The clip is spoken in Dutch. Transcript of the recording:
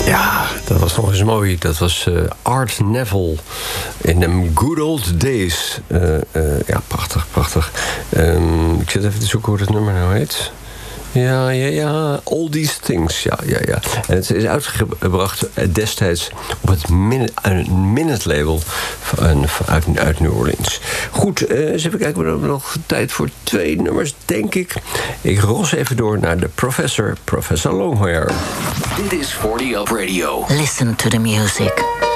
Ja, dat was nog eens mooi. Dat was Art Neville in the Good Old Days. Ja, prachtig, prachtig. Ik zit even te zoeken hoe dat nummer nou heet. Ja. All These Things. Ja. En het is uitgebracht destijds op het Minute label uit New Orleans. Goed, eens even kijken. We hebben nog tijd voor 2 nummers, denk ik. Ik ros even door naar de Professor Longhair. Dit is 40 Up Radio. Listen to the music.